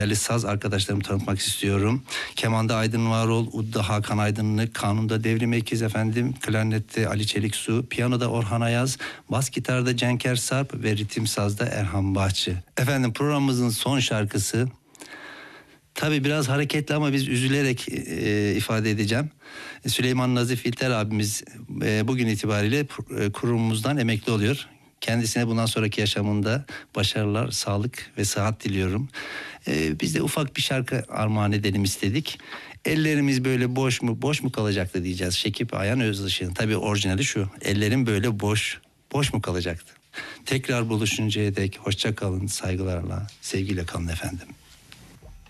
Değerli saz arkadaşlarımı tanıtmak istiyorum. Kemanda Aydın Varol, udda Hakan Aydınlık, kanunda Devrim Ekiz efendim, klarnette Ali Çeliksu, piyanoda Orhan Ayaz, bas gitarda Cenker Sarp ve ritim sazda Erhan Bahçı. Efendim programımızın son şarkısı, tabii biraz hareketli ama biz üzülerek ifade edeceğim. Süleyman Nazif İlter abimiz bugün itibariyle kurumumuzdan emekli oluyor. Kendisine bundan sonraki yaşamında başarılar, sağlık ve sıhhat diliyorum. Biz de ufak bir şarkı armağan edelim istedik. Ellerimiz böyle boş mu kalacaktı diyeceğiz. Şekip Ayhan Özışık'ın. Tabii orijinali şu. Ellerim böyle boş mu kalacaktı? Tekrar buluşuncaya dek hoşça kalın, saygılarla, sevgiyle kalın efendim.